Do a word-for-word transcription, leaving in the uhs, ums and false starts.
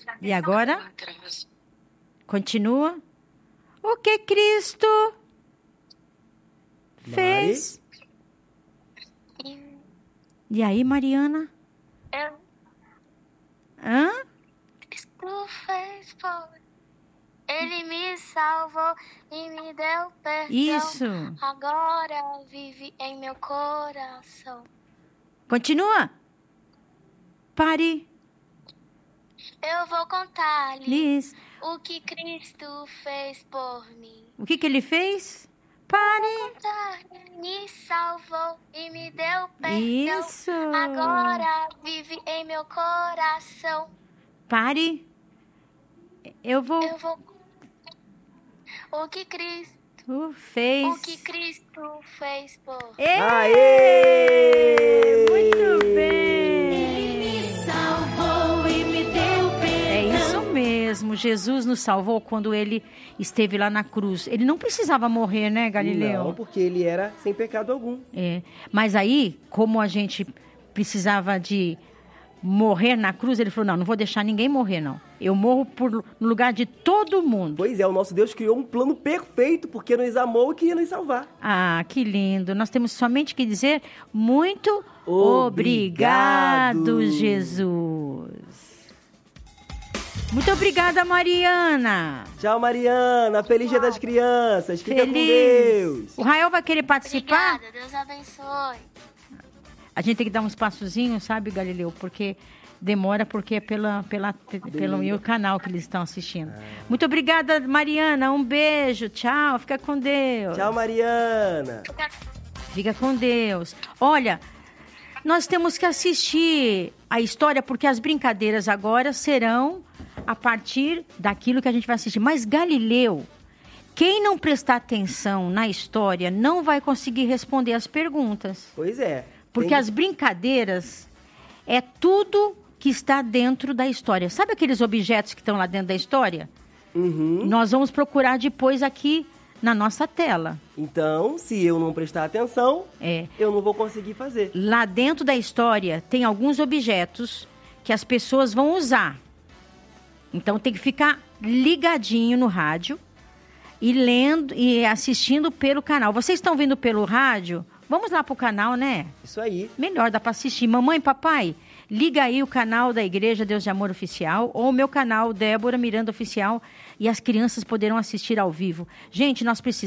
E agora? Continua. O que Cristo fez? E aí, Mariana? Eu... Hã? Cristo fez por... Ele me salvou e me deu perdão. Isso. Agora vive em meu coração. Continua. Pare. Eu vou contar-lhe Liz. o que Cristo fez por mim. O que que ele fez? Pare. Contar-lhe, me salvou e me deu perdão. Isso. Agora vive em meu coração. Pare. Eu vou... Eu vou... O que Cristo... Tu fez. O que Cristo fez por mim. Ê! Aê! Muito bem. Ele me salvou e me deu perdão. É isso mesmo. Jesus nos salvou quando ele esteve lá na cruz. Ele não precisava morrer, né, Galileu? Não, porque ele era sem pecado algum. É. Mas aí, como a gente precisava de morrer na cruz, ele falou, não, não vou deixar ninguém morrer, não. Eu morro por, no lugar de todo mundo. Pois é, o nosso Deus criou um plano perfeito, porque nos amou e queria nos salvar. Ah, que lindo. Nós temos somente que dizer muito obrigado, Obrigado. Jesus. Muito obrigada, Mariana. Tchau, Mariana. Feliz Dia das Crianças. Fica Feliz. com Deus. O Rael vai querer participar? Obrigada, Deus abençoe. A gente tem que dar um espaçozinho, sabe, Galileu? Porque demora, porque é pela, pela, pelo meu canal que eles estão assistindo. Ah. Muito obrigada, Mariana. Um beijo. Tchau. Fica com Deus. Tchau, Mariana. Fica com Deus. Olha, nós temos que assistir a história, porque as brincadeiras agora serão a partir daquilo que a gente vai assistir. Mas, Galileu, quem não prestar atenção na história não vai conseguir responder as perguntas. Pois é. Porque Tem... as brincadeiras é tudo que está dentro da história. Sabe aqueles objetos que estão lá dentro da história? Uhum. Nós vamos procurar depois aqui na nossa tela. Então, se eu não prestar atenção, é. eu não vou conseguir fazer. Lá dentro da história tem alguns objetos que as pessoas vão usar. Então tem que ficar ligadinho no rádio e lendo e assistindo pelo canal. Vocês estão vindo pelo rádio? Vamos lá pro canal, né? Isso aí. Melhor, dá para assistir. Mamãe, papai, liga aí o canal da Igreja Deus de Amor Oficial ou o meu canal, Débora Miranda Oficial, e as crianças poderão assistir ao vivo. Gente, nós precisamos